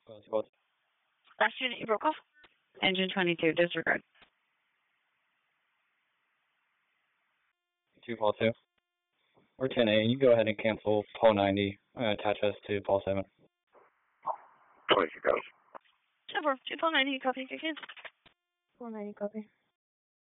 Last unit, you broke off. Engine 22, disregard. 2 Paul 2. We're 10A. You go ahead and cancel Paul 90. Attach us to Paul 7. 22 goes. 2 Paul 90, copy. Paul 90, copy.